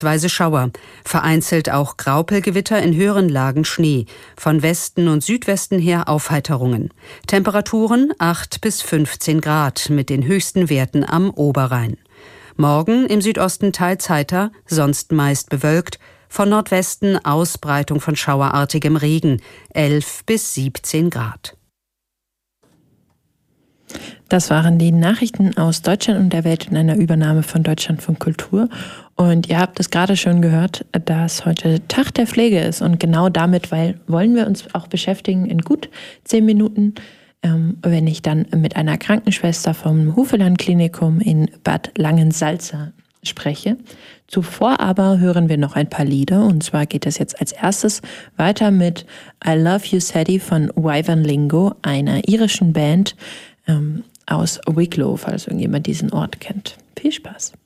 Schauer, vereinzelt auch Graupelgewitter, in höheren Lagen Schnee, von Westen und Südwesten her Aufheiterungen. Temperaturen 8 bis 15 Grad mit den höchsten Werten am Oberrhein. Morgen im Südosten teils heiter, sonst meist bewölkt, von Nordwesten Ausbreitung von schauerartigem Regen, 11 bis 17 Grad. Das waren die Nachrichten aus Deutschland und der Welt in einer Übernahme von Deutschlandfunk Kultur. Und ihr habt es gerade schon gehört, dass heute Tag der Pflege ist. Und genau damit wollen wir uns auch beschäftigen in gut 10 Minuten, wenn ich dann mit einer Krankenschwester vom Hufeland-Klinikum in Bad Langensalza spreche. Zuvor aber hören wir noch ein paar Lieder. Und zwar geht es jetzt als erstes weiter mit I Love You Sadie von Wyvern Lingo, einer irischen Band aus Wicklow, falls irgendjemand diesen Ort kennt. Viel Spaß.